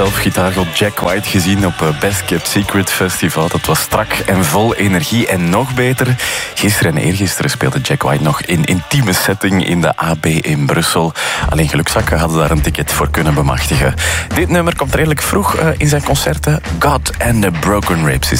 zelf gitaargod Jack White gezien op Best Kept Secret Festival. Dat was strak en vol energie en nog beter. Gisteren en eergisteren speelde Jack White nog in intieme setting in de AB in Brussel. Alleen gelukszakken hadden daar een ticket voor kunnen bemachtigen. Dit nummer komt redelijk vroeg in zijn concerten. God and the Broken Ribs is